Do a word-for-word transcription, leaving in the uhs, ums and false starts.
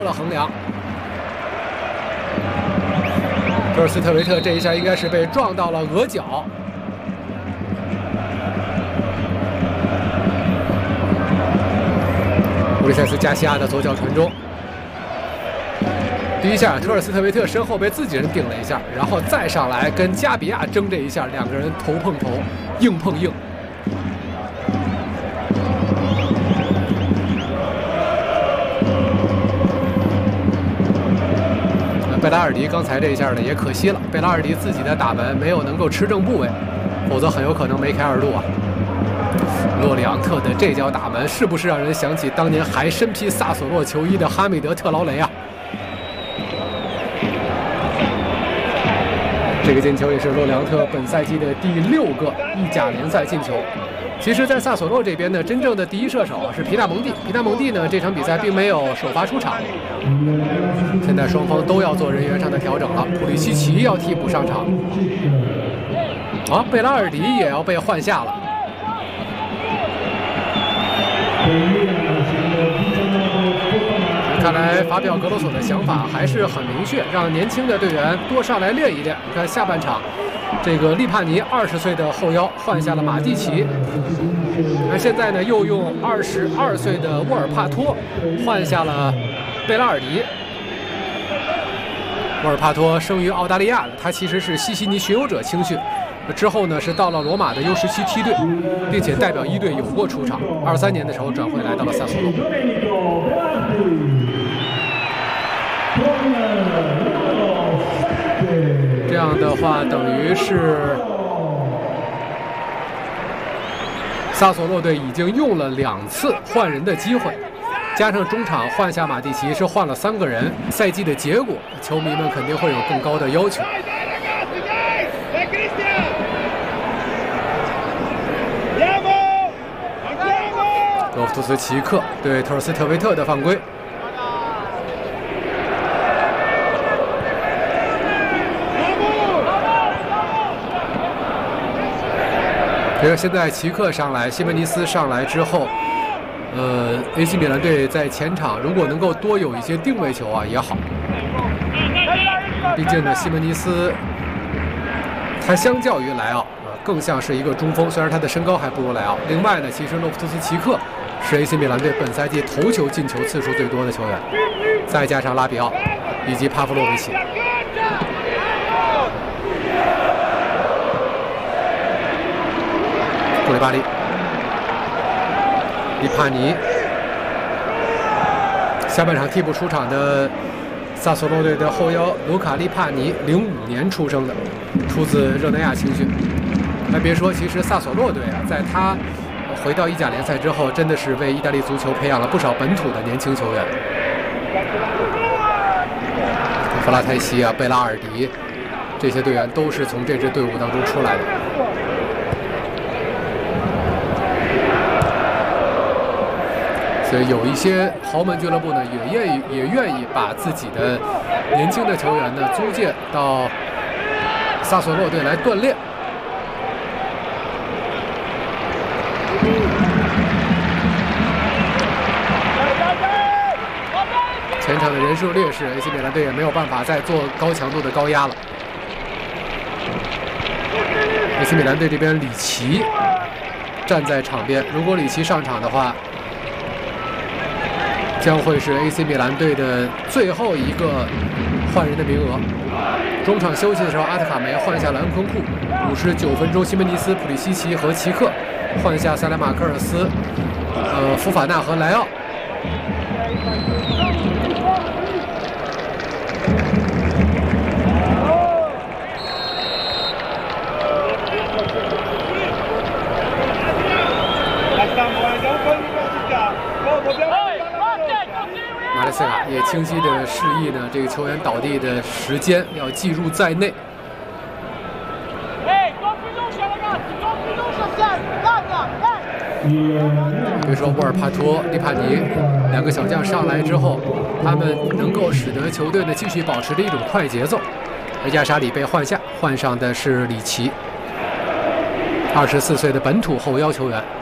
了横梁。多尔斯特维特这一下应该是被撞到了额角。乌里塞斯加西亚的左脚传中。 第一下，特尔斯特维特身后被自己人顶了一下，然后再上来跟加比亚争这一下，两个人头碰头，硬碰硬。贝拉尔迪刚才这一下呢也可惜了，贝拉尔迪自己的打门没有能够持正部位，否则很有可能梅开二度啊。洛里昂特的这脚打门是不是让人想起当年还身披萨索洛球衣的哈密德特劳雷啊？ 这个进球也是洛里昂特本赛季的第六个意甲联赛进球。其实，在萨索洛这边呢，真正的第一射手是皮纳蒙蒂。皮纳蒙蒂呢，这场比赛并没有首发出场。现在双方都要做人员上的调整了。普利西奇要替补上场，啊，贝拉尔迪也要被换下了。看来法比奥格罗索的想法还是很明确，让年轻的队员多上来练一练。你看下半场，这个利帕尼二十岁的后腰换下了马蒂奇，那现在呢又用二十二岁的沃尔帕托换下了贝拉尔迪。沃尔帕托生于澳大利亚的，他其实是西西尼巡游者青训。 之后呢，是到了罗马的 U 十七梯队，并且代表一队有过出场。二三年的时候转会来到了萨索洛。这样的话，等于是萨索洛队已经用了两次换人的机会，加上中场换下马蒂奇是换了三个人。赛季的结果，球迷们肯定会有更高的要求。 洛夫图斯奇克对特尔斯特维特的犯规。这个现在奇克上来，西门尼斯上来之后，呃 ，A C 米兰队在前场如果能够多有一些定位球啊也好。毕竟呢，西门尼斯他相较于莱奥。 更像是一个中锋，虽然他的身高还不如莱奥。另外呢，其实洛夫图斯奇克是 A C 米兰队本赛季头球进球次数最多的球员，再加上拉比奥以及帕夫洛维奇。库里巴利、利帕尼，下半场替补出场的萨索洛队的后腰卢卡利帕尼，零五年出生的，出自热那亚青训。 还别说，其实萨索洛队啊，在他回到意甲联赛之后，真的是为意大利足球培养了不少本土的年轻球员。弗拉泰西啊、贝拉尔迪这些队员都是从这支队伍当中出来的。所以有一些豪门俱乐部呢，也愿意也愿意把自己的年轻的球员呢租借到萨索洛队来锻炼。 前场的人数劣势 ，A C 米兰队也没有办法再做高强度的高压了。A C 米兰队这边里奇站在场边，如果里奇上场的话，将会是 A C 米兰队的最后一个换人的名额。中场休息的时候，阿特卡梅换下了恩昆库。五十九分钟，西门尼斯、普利西奇和奇克换下塞莱马科尔斯、呃福法纳和莱奥。 马雷斯卡也清晰的示意呢，这个球员倒地的时间要记入在内。别说沃尔帕托、利帕尼两个小将上来之后，他们能够使得球队呢继续保持着一种快节奏。而亚沙里被换下，换上的是里奇，二十四岁的本土后腰球员。